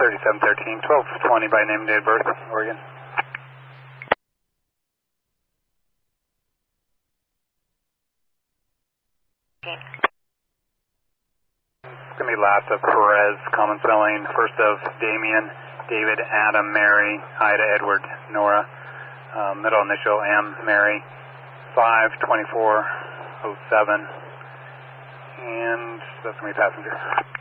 3713, 1220 by name and date of birth, Oregon. It's going to be last of Perez, common spelling, first of Damien, David, Adam, Mary, Ida, Edward, Nora, middle initial M, Mary, 52407, and that's going to be passenger.